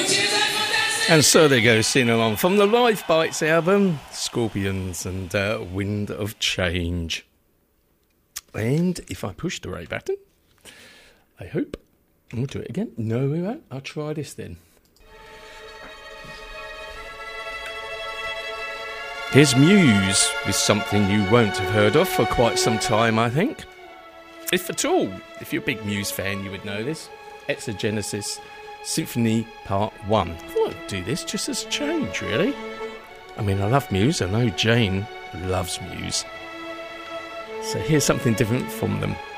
And so they go, singing along from the Live Bites album, Scorpions and Wind of Change. And if I push the right button, I hope, we'll do it again. No, we won't. I'll try this then. Here's Muse with something you won't have heard of for quite some time, I think. If at all, if you're a big Muse fan, you would know this. Exogenesis Symphony Part 1. I thought I'd do this just as a change, really. I mean, I love Muse. I know Jane loves Muse. So here's something different from them.